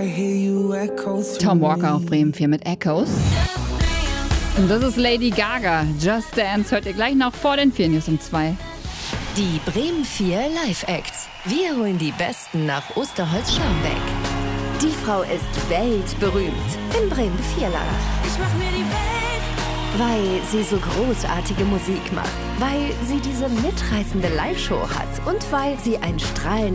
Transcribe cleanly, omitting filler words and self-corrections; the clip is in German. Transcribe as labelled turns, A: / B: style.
A: Tom Walker auf Bremen 4 mit Echoes. Und das ist Lady Gaga. Just Dance hört ihr gleich noch vor den 4 News um 2.
B: Die Bremen 4 Live-Acts. Wir holen die Besten nach Osterholz-Scharmbeck. Die Frau ist weltberühmt im Bremen 4 Land.
C: Ich mach mir die Welt.
B: Weil sie so großartige Musik macht. Weil sie diese mitreißende Live-Show hat. Und weil sie ein Strahlen